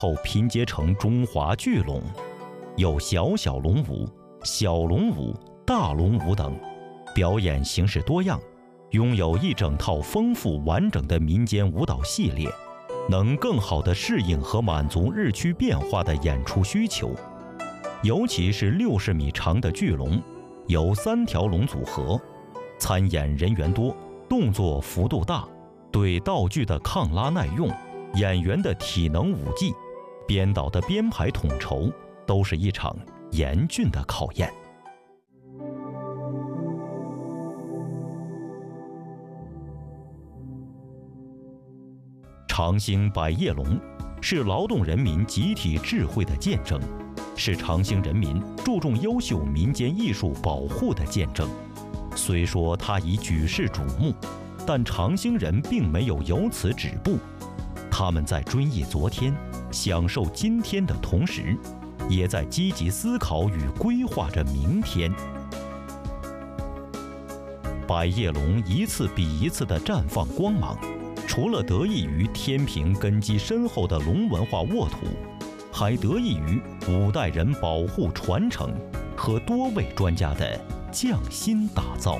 后拼接成中华巨龙，有小小龙舞、小龙舞、大龙舞等，表演形式多样，拥有一整套丰富完整的民间舞蹈系列，能更好地适应和满足日趋变化的演出需求。尤其是60米长的巨龙，由3条龙组合，参演人员多，动作幅度大，对道具的抗拉耐用、演员的体能武技、编导的编排统筹，都是一场严峻的考验。长兴百叶龙是劳动人民集体智慧的见证，是长兴人民注重优秀民间艺术保护的见证。虽说它已举世瞩目，但长兴人并没有由此止步。他们在追忆昨天、享受今天的同时，也在积极思考与规划着明天。百叶龙一次比一次地绽放光芒，除了得益于天平根基深厚的龙文化沃土，还得益于5代人保护传承和多位专家的匠心打造。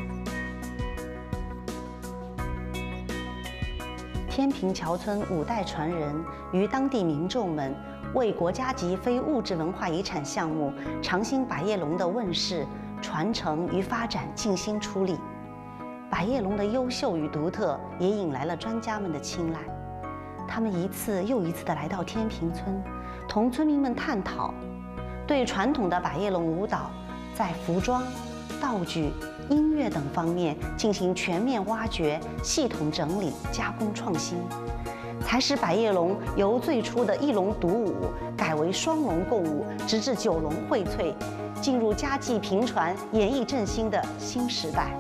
天平桥村5代传人与当地民众们为国家级非物质文化遗产项目长兴百叶龙的问世、传承与发展尽心出力。百叶龙的优秀与独特也引来了专家们的青睐。他们一次又一次地来到天平村，同村民们探讨，对传统的百叶龙舞蹈在服装、道具、音乐等方面进行全面挖掘、系统整理、加工创新，才使百叶龙由最初的1龙独舞改为双龙共舞，直至9龙荟萃，进入家祭频传、演艺振兴的新时代。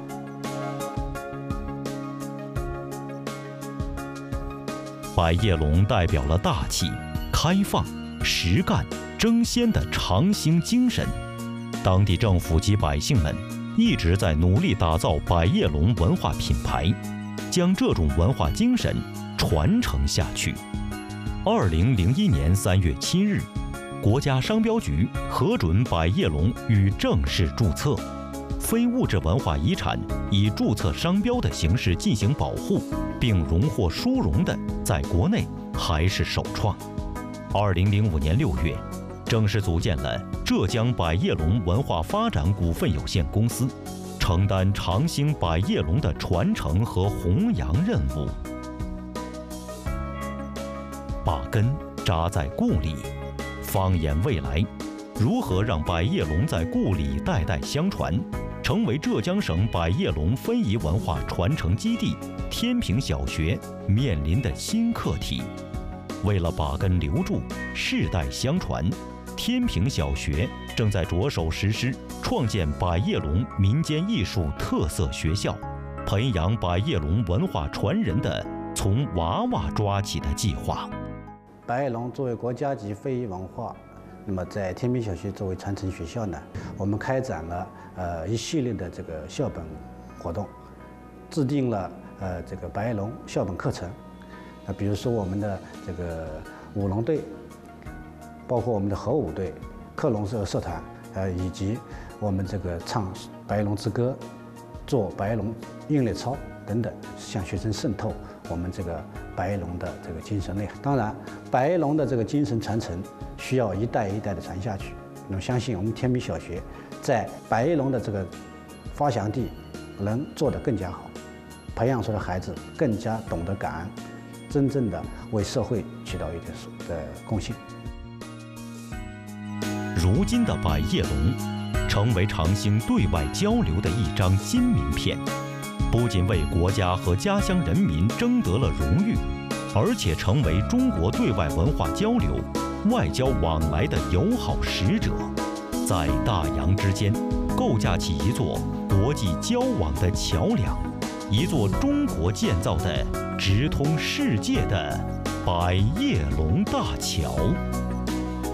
百叶龙代表了大气、开放、实干、争先的长兴精神。当地政府及百姓们一直在努力打造百叶龙文化品牌，将这种文化精神传承下去。2001年3月7日，国家商标局核准百叶龙予正式注册，非物质文化遗产以注册商标的形式进行保护，并荣获殊荣的，在国内还是首创。2005年6月，正式组建了浙江百叶龙文化发展股份有限公司，承担长兴百叶龙的传承和弘扬任务。把根扎在故里，放眼未来，如何让百叶龙在故里代代相传，成为浙江省百叶龙非遗文化传承基地天平小学面临的新课题。为了把根留住、世代相传，天平小学正在着手实施创建百叶龙民间艺术特色学校，培养百叶龙文化传人的从娃娃抓起的计划。 百叶龙作为国家级非遗文化，那么在天平小学作为传承学校呢，我们开展了一系列的这个校本活动，制定了这个百叶龙校本课程。比如说我们的这个舞龙队，包括我们的合舞队、克隆社团，以及我们这个唱百叶龙之歌、做百叶龙韵律操等等，向学生渗透我们这个百叶龙的这个精神内涵。当然，百叶龙的这个精神传承需要一代一代的传下去。那么，相信我们天平小学在百叶龙的这个发祥地能做得更加好，培养出的孩子更加懂得感恩，真正的为社会起到一定的贡献。 如今的百叶龙成为长兴对外交流的一张金名片，不仅为国家和家乡人民争得了荣誉，而且成为中国对外文化交流、外交往来的友好使者，在大洋之间构架起一座国际交往的桥梁，一座中国建造的直通世界的百叶龙大桥。